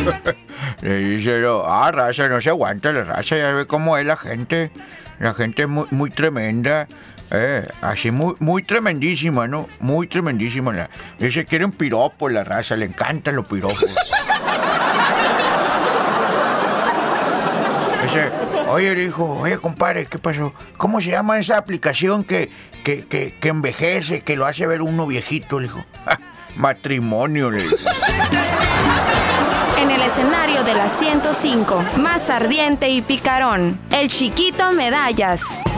Le dice, raza, no se aguanta la raza, ya ve cómo es la gente. La gente es muy, muy tremenda. Así muy tremendísima, ¿no? Muy tremendísima. Dice, quiere un piropo la raza, le encantan los piropos. Dice, oye, le dijo, oye, compadre, ¿qué pasó? ¿Cómo se llama esa aplicación que envejece, que lo hace ver uno viejito? Le dijo, matrimonio, le dijo. En el escenario de la 105, más ardiente y picarón, el Chiquito Medallas.